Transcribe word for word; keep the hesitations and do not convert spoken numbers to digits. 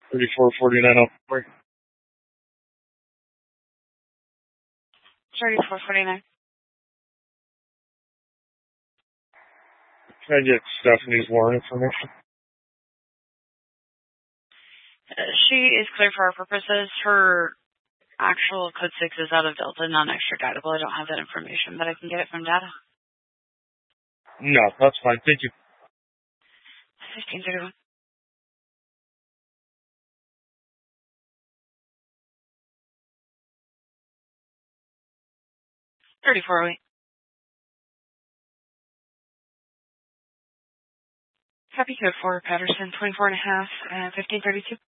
thirty-four forty-nine oh four. thirty-four forty-nine. Can I get Stephanie's warrant information? Uh, she is clear for our purposes. Her actual code six is out of Delta, non-extraditable. I don't have that information, but I can get it from data. No, that's fine. Thank you. fifteen thirty-one. thirty-four oh eight. Copy code four, Patterson, twenty-four and a half, uh, fifteen thirty-two.